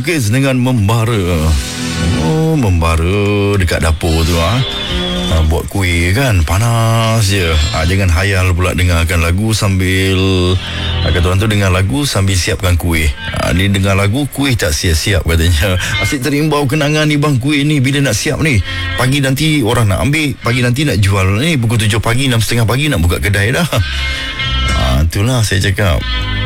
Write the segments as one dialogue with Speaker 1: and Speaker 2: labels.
Speaker 1: melukis dengan membara. Oh, membara dekat dapur tu buat kuih kan, panas je. Jangan hayal pula dengarkan lagu sambil kata orang tu, dengar lagu sambil siapkan kuih. Ni dengar lagu, kuih tak siap-siap katanya. Asyik terimbau kenangan ni bang, kuih ni bila nak siap ni. Pagi nanti orang nak ambil, pagi nanti nak jual ni, pukul 7 pagi, 6.30 pagi nak buka kedai dah. Itulah saya cakap,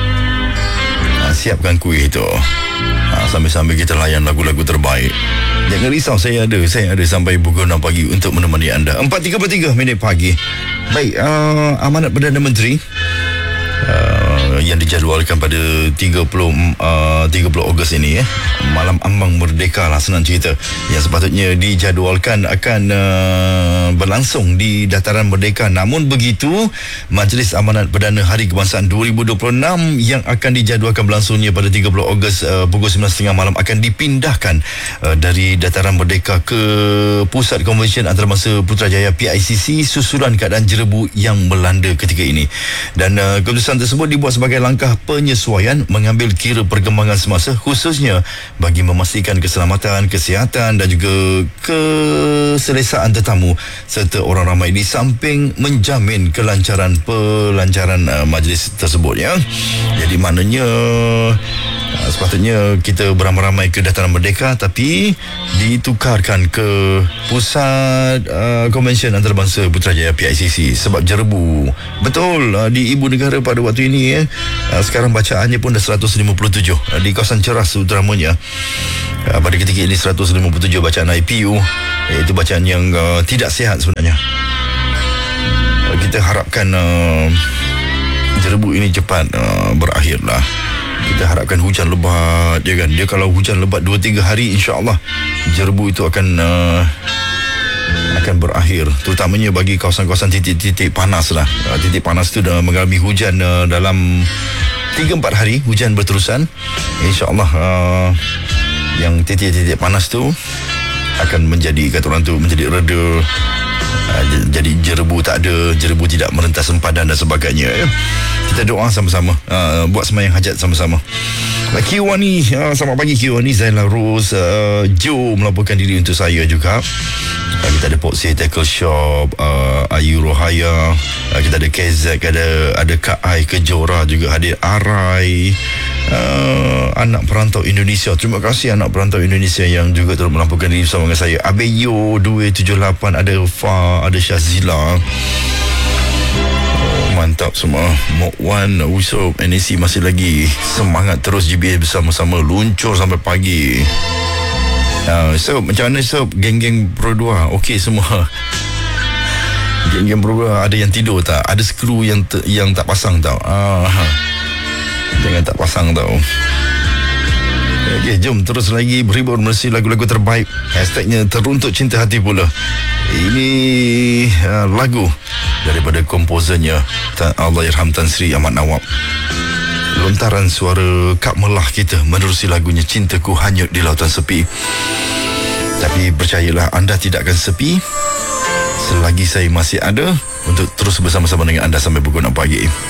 Speaker 1: siapkan kuih tu. Sambil-sambil kita layan lagu-lagu terbaik. Jangan risau, saya ada sampai pukul 6 pagi untuk menemani anda. 4.33 pagi. Baik, amanat Perdana Menteri yang dijadualkan pada 30 Ogos ini, malam ambang merdeka lah, senang cerita, yang sepatutnya dijadualkan akan berlangsung di Dataran Merdeka. Namun begitu, Majlis Amanat Perdana Hari Kebangsaan 2026 yang akan dijadualkan berlangsungnya pada 30 Ogos pukul 9.30 malam akan dipindahkan dari Dataran Merdeka ke Pusat Konvensyen Antarabangsa Putrajaya PICC susulan keadaan jerebu yang melanda ketika ini. Dan keputusan tersebut dibuat sebagai langkah penyesuaian mengambil kira perkembangan semasa, khususnya bagi memastikan keselamatan, kesihatan dan juga keselesaan tetamu serta orang ramai, di samping menjamin kelancaran majlis tersebut ya. Jadi maknanya sepatutnya kita beramai-ramai ke Dataran Merdeka, tapi ditukarkan ke Pusat Konvensyen Antarabangsa Putrajaya PICC sebab jerebu. Betul, di ibu negara pada waktu ini sekarang bacaannya pun dah 157 di kawasan Ceras utamanya. Pada ketika ini 157 bacaan IPU, iaitu bacaan yang tidak sihat sebenarnya. Kita harapkan jerebu ini cepat berakhirlah. Kita harapkan hujan lebat, ya kan? Dia kalau hujan lebat 2-3 hari, insya-Allah jerebu itu akan berakhir, terutamanya bagi kawasan-kawasan titik-titik panas lah. Titik panas tu dah mengalami hujan dalam 3-4 hari, hujan berterusan. InsyaAllah yang titik-titik panas tu akan menjadi, kata orang tu, menjadi reda. Jadi jerebu tak ada, jerebu tidak merentas sempadan dan sebagainya. Kita doa sama-sama, buat sembahyang hajat sama-sama. Kiwani, selamat pagi Kiwani. Zainal Rose Jo melaporkan diri untuk saya juga. Kita ada Poksy Tackle Shop, Ayu Rohaya, kita ada KZ, ada Kak Ai Kejora juga hadir, Arai, anak perantau Indonesia. Terima kasih anak perantau Indonesia yang juga turut melaporkan diri bersama dengan saya. Abeyo 278, ada Fa, ada Syazila. Mantap semua. Mokwan, Usop, NAC masih lagi semangat terus GBA bersama-sama, luncur sampai pagi. So macam mana Sob, geng-geng Pro 2 okey semua? Geng-geng Pro 2 ada yang tidur tak? Ada skru yang tak pasang tau. Jangan tak pasang tau. Okey, jom terus lagi berhibur melalui lagu-lagu terbaik. Hashtagnya Teruntuk Cinta Hati pula. Ini lagu daripada komposernya Allahyarham Tan Sri Ahmad Nawab. Lontaran suara Kak Melah kita menerusi lagunya Cintaku Hanyut di Lautan Sepi. Tapi percayalah, anda tidak akan sepi selagi saya masih ada untuk terus bersama-sama dengan anda sampai pukul 6 pagi.